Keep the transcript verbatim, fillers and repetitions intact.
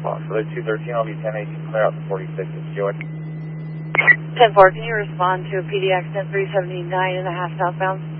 Foxtrot two thirteen, I'll be ten eighteen, clear out to forty-six, it's Joey. ten four, can you respond to a P D accident three seventy-nine and a half southbound?